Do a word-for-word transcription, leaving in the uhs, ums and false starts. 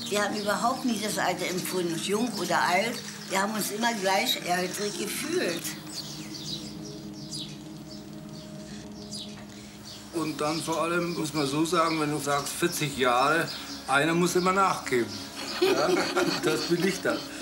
Wir haben überhaupt nie das Alter empfunden, jung oder alt. Wir haben uns immer gleichaltrig gefühlt. Und dann vor allem, muss man so sagen, wenn du sagst vierzig Jahre, einer muss immer nachgeben. Ja? Das bin ich dann.